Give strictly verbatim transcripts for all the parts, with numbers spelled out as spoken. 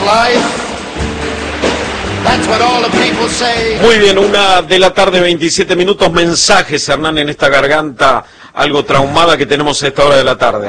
Muy bien, una de la tarde, veintisiete minutos. Mensajes, Hernán, en esta garganta algo traumada que tenemos a esta hora de la tarde.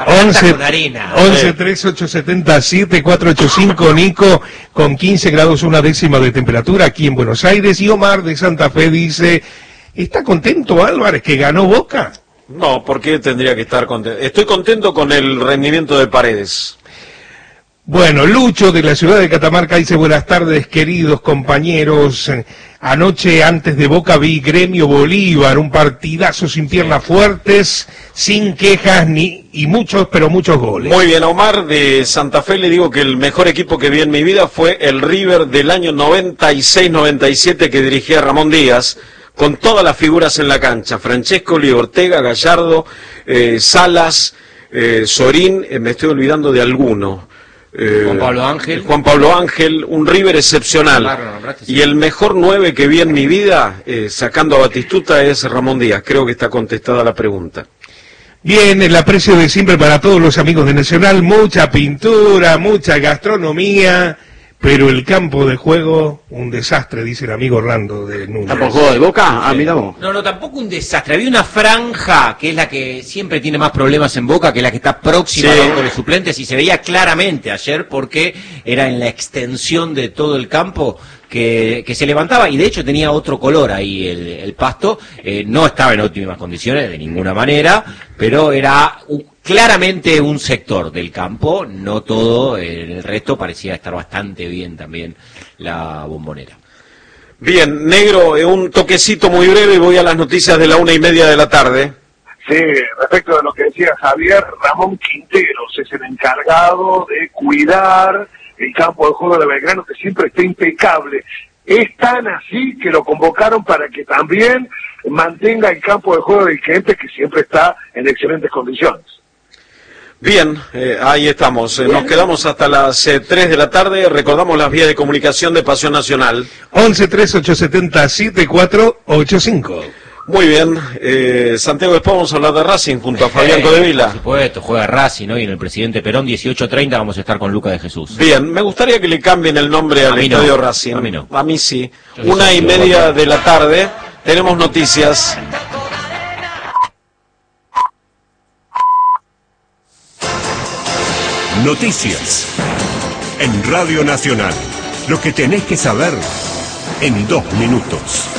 once, tres, ocho, siete, siete, cuatro, ocho, cinco, Nico, con quince grados una décima de temperatura aquí en Buenos Aires. Y Omar de Santa Fe dice, ¿está contento Álvarez que ganó Boca? No, ¿por qué tendría que estar contento? Estoy contento con el rendimiento de Paredes. Bueno, Lucho de la ciudad de Catamarca dice, buenas tardes queridos compañeros, anoche antes de Boca vi Gremio Bolívar, un partidazo sin piernas fuertes, sin quejas ni y muchos, pero muchos goles. Muy bien, Omar de Santa Fe, le digo que el mejor equipo que vi en mi vida fue el River del año noventa y seis noventa y siete que dirigía Ramón Díaz, con todas las figuras en la cancha, Francescoli, Ortega, Gallardo, eh, Salas, eh, Sorín, eh, me estoy olvidando de alguno. Eh, Juan Pablo Ángel. Juan Pablo Ángel, un River excepcional. Claro, y el mejor nueve que vi en mi vida, eh, sacando a Batistuta, es Ramón Díaz. Creo que está contestada la pregunta. Bien, el aprecio de siempre para todos los amigos de Nacional, mucha pintura, mucha gastronomía, pero el campo de juego, un desastre, dice el amigo Orlando de Núñez. ¿Tampoco juego de Boca? Ah, mira vos. No, no, tampoco un desastre. Había una franja que es la que siempre tiene más problemas en Boca, que es la que está próxima sí. a los suplentes, y se veía claramente ayer porque era en la extensión de todo el campo que, que se levantaba, y de hecho tenía otro color ahí el, el pasto. Eh, no estaba en óptimas condiciones de ninguna manera, pero era un, claramente un sector del campo, no todo, en el resto parecía estar bastante bien también la Bombonera. Bien, Negro, un toquecito muy breve y voy a las noticias de la una y media de la tarde. Sí, respecto de lo que decía Javier, Ramón Quinteros es el encargado de cuidar el campo de juego de Belgrano, que siempre está impecable. Es tan así que lo convocaron para que también mantenga el campo de juego del cliente, que siempre está en excelentes condiciones. Bien, eh, ahí estamos. Eh, nos quedamos hasta las eh, tres de la tarde. Recordamos las vías de comunicación de Pasión Nacional. once, tres, ocho, siete, siete, cuatro, ocho, cinco. Muy bien. Eh, Santiago, después vamos a hablar de Racing junto a Fabián eh, Codevila. Por supuesto, juega Racing, ¿no? Y en el Presidente Perón, dieciocho treinta, vamos a estar con Luca de Jesús. Bien, me gustaría que le cambien el nombre al Estadio no, Racing. A mí no. A mí sí. Yo Una y media de la tarde. Tenemos noticias. Noticias en Radio Nacional. Lo que tenés que saber en dos minutos.